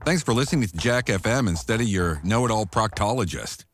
Thanks for listening to Jack FM instead of your know-it-all proctologist.